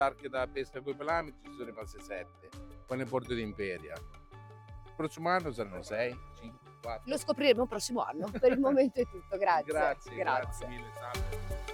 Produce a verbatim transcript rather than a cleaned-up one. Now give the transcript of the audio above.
barche da pesca coi pelami ci sono rimaste sette, con le bordo di Imperia. Il prossimo anno saranno sei, cinque, quattro. Lo scopriremo il prossimo anno. Per il momento è tutto, grazie. Grazie, grazie Grazie. mille, salve.